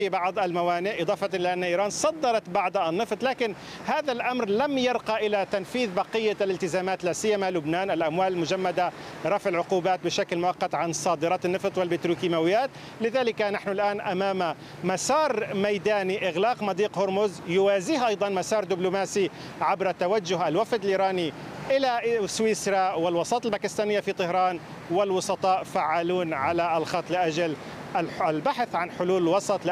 بعض الموانئ، إضافة إلى أن إيران صدرت بعض النفط، لكن هذا الأمر لم يرقى إلى تنفيذ بقية الالتزامات، لا سيما لبنان الأموال المجمدة لرفع العقوبات بشكل مؤقت عن صادرات النفط والبتروكيماويات. لذلك نحن الآن أمام مسار ميداني إغلاق مضيق هرمز، يوازيه أيضا مسار دبلوماسي عبر توجه الوفد الإيراني إلى سويسرا والوساطة الباكستانية في طهران، والوسطاء فعالون على الخط لأجل البحث عن حلول وسط